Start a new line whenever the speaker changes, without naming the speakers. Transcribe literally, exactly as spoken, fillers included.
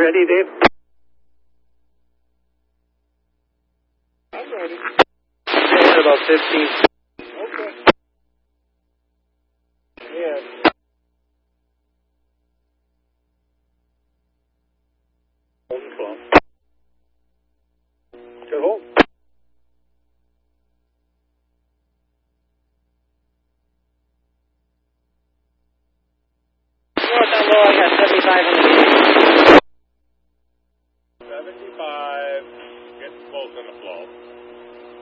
ready, Dave?
I'm ready.
Okay, about fifteen.
Okay. Yes.
Hold twelve. Good hold. North down low, I got seventy-five on the beat.
seventy-five, getting close on the flow.